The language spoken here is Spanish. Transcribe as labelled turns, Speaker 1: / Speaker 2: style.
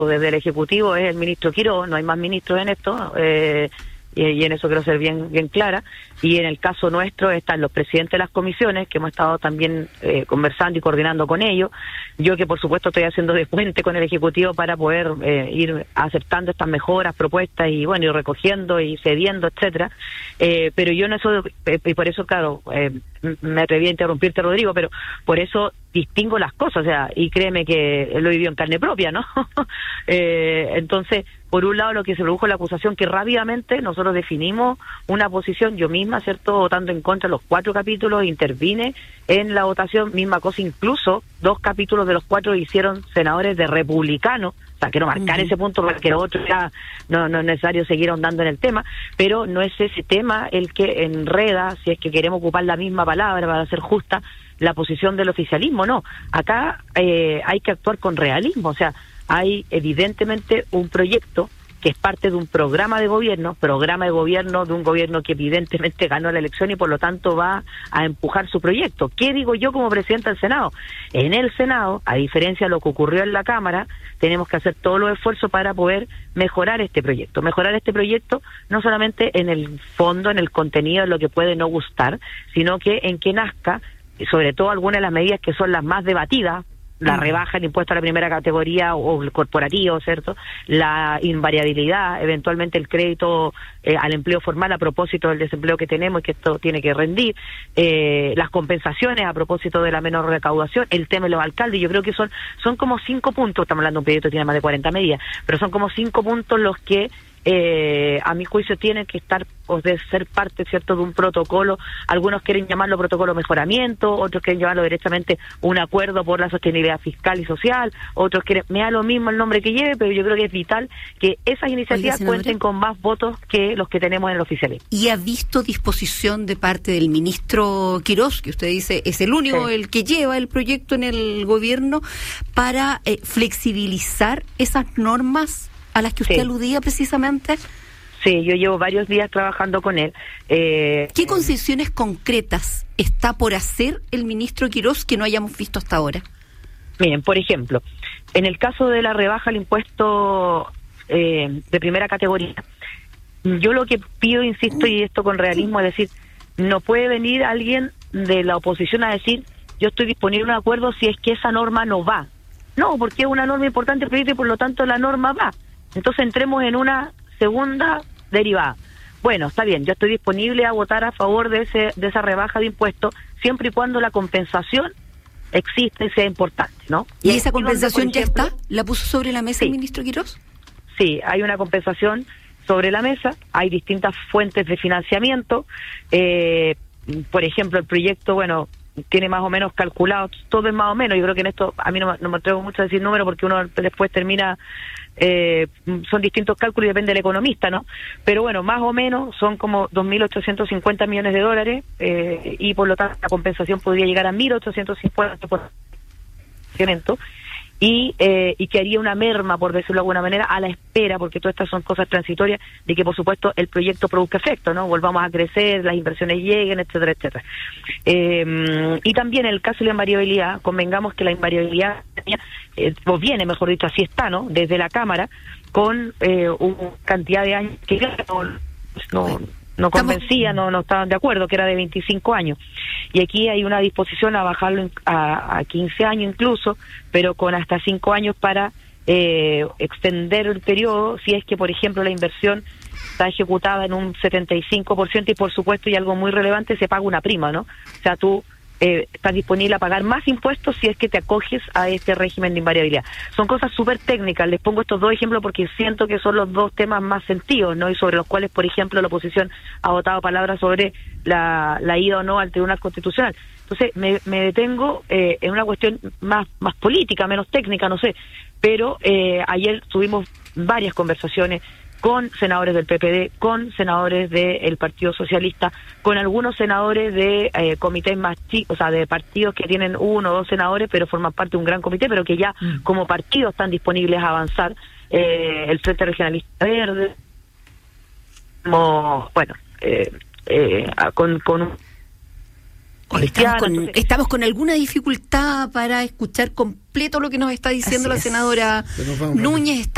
Speaker 1: desde el Ejecutivo es el ministro Quirós, no hay más ministros en esto, y en eso quiero ser bien clara, y en el caso nuestro están los presidentes de las comisiones, que hemos estado también conversando y coordinando con ellos, yo que por supuesto estoy haciendo de puente con el Ejecutivo para poder ir aceptando estas mejoras, propuestas, y bueno, ir recogiendo y cediendo, etcétera, pero yo en eso, y por eso, claro, me atreví a interrumpirte, Rodrigo, pero por eso distingo las cosas, o sea, y créeme que lo vivió en carne propia, ¿no? Entonces, por un lado, lo que se produjo la acusación, que rápidamente nosotros definimos una posición, yo misma, ¿cierto?, votando en contra de los 4 capítulos, intervine en la votación, misma cosa, incluso 2 capítulos de los 4 hicieron senadores de republicanos. O sea, quiero marcar ese punto para que los otros ya no es necesario seguir ahondando en el tema, pero no es ese tema el que enreda, si es que queremos ocupar la misma palabra para ser justa, la posición del oficialismo. No, acá hay que actuar con realismo, o sea, hay evidentemente un proyecto que es parte de un programa de gobierno de un gobierno que evidentemente ganó la elección y por lo tanto va a empujar su proyecto. ¿Qué digo yo como presidenta del Senado? En el Senado, a diferencia de lo que ocurrió en la Cámara, tenemos que hacer todos los esfuerzos para poder mejorar este proyecto. Mejorar este proyecto no solamente en el fondo, en el contenido, en lo que puede no gustar, sino que en que nazca, sobre todo algunas de las medidas que son las más debatidas, la rebaja del impuesto a la primera categoría o el corporativo, ¿cierto? La invariabilidad, eventualmente el crédito al empleo formal a propósito del desempleo que tenemos y que esto tiene que rendir, las compensaciones a propósito de la menor recaudación, el tema de los alcaldes. Yo creo que son como 5 puntos, estamos hablando de un proyecto que tiene más de 40 medidas, pero son como 5 puntos los que a mi juicio tienen que estar o de ser parte, ¿cierto?, de un protocolo. Algunos quieren llamarlo protocolo mejoramiento, otros quieren llamarlo directamente un acuerdo por la sostenibilidad fiscal y social, otros quieren, me da lo mismo el nombre que lleve, pero yo creo que es vital que esas iniciativas cuenten con más votos que los que tenemos en el oficialismo.
Speaker 2: ¿Y ha visto disposición de parte del ministro Quirós, que usted dice es el único, el que lleva el proyecto en el gobierno, para flexibilizar esas normas a las que usted aludía precisamente?
Speaker 1: Sí, yo llevo varios días trabajando con él.
Speaker 2: ¿Qué concesiones concretas está por hacer el ministro Quirós que no hayamos visto hasta ahora?
Speaker 1: Miren, por ejemplo, en el caso de la rebaja al impuesto de primera categoría, yo lo que pido, insisto, y esto con realismo, es decir, no puede venir alguien de la oposición a decir, yo estoy disponible a un acuerdo si es que esa norma no va. No, porque es una norma importante y por lo tanto la norma va. Entonces entremos en una segunda derivada. Bueno, está bien, yo estoy disponible a votar a favor de esa rebaja de impuestos siempre y cuando la compensación existe y sea importante, ¿no?
Speaker 2: ¿Y esa compensación ya está? ¿La puso sobre la mesa el ministro Quirós?
Speaker 1: Sí, hay una compensación sobre la mesa, hay distintas fuentes de financiamiento. Por ejemplo, el proyecto, bueno, tiene más o menos calculado, todo es más o menos, yo creo que en esto a mí no me atrevo mucho a decir números porque uno después termina, son distintos cálculos y depende del economista, ¿no? Pero bueno, más o menos son como 2.850 millones de dólares y por lo tanto la compensación podría llegar a 1.850 por financiamiento. Y que haría una merma, por decirlo de alguna manera, a la espera, porque todas estas son cosas transitorias, de que por supuesto el proyecto produzca efecto, ¿no? Volvamos a crecer, las inversiones lleguen, etcétera, etcétera. Y también en el caso de la invariabilidad, convengamos que la invariabilidad viene, mejor dicho, así está, ¿no? Desde la Cámara, con una cantidad de años que no convencía, no estaban de acuerdo, que era de 25 años. Y aquí hay una disposición a bajarlo a 15 años incluso, pero con hasta 5 años para extender el periodo, si es que, por ejemplo, la inversión está ejecutada en un 75% y, por supuesto, y algo muy relevante, se paga una prima, ¿no? O sea, tú estás disponible a pagar más impuestos si es que te acoges a este régimen de invariabilidad. Son cosas súper técnicas, les pongo estos 2 ejemplos porque siento que son los 2 temas más sentidos, ¿no? Y sobre los cuales, por ejemplo, la oposición ha votado palabras sobre la ida o no al Tribunal Constitucional. Entonces, me detengo en una cuestión más política, menos técnica, no sé, pero ayer tuvimos varias conversaciones con senadores del PPD, con senadores del Partido Socialista, con algunos senadores de comités más chicos, o sea, de partidos que tienen 1 o 2 senadores, pero forman parte de un gran comité, pero que ya como partidos están disponibles a avanzar, el Frente Regionalista Verde, como, bueno, con
Speaker 2: Estamos con alguna dificultad para escuchar completo lo que nos está diciendo la senadora Núñez.